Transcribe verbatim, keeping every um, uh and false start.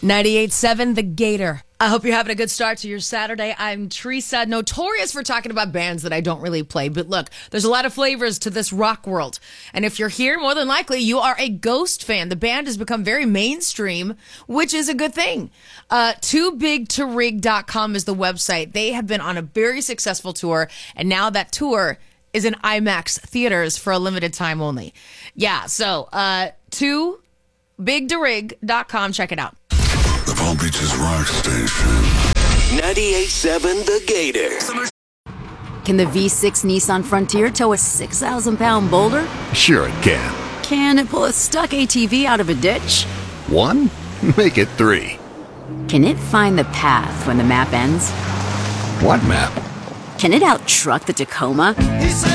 ninety-eight point seven The Gator. I hope you're having a good start to your Saturday. I'm Teresa, notorious for talking about bands that I don't really play. But look, there's a lot of flavors to this rock world. And if you're here, more than likely, you are a Ghost fan. The band has become very mainstream, which is a good thing. Uh, too big to rig dot com is the website. They have been on a very successful tour, and now that tour is in IMAX theaters for a limited time only. Yeah, so uh, too big to rig dot com. Check it out. The Palm Beaches Rock Station. ninety-eight point seven The Gator. Can the V six Nissan Frontier tow a six thousand pound boulder? Sure it can. Can it pull a stuck A T V out of a ditch? One? Make it three. Can it find the path when the map ends? What map? Can it out-truck the Tacoma?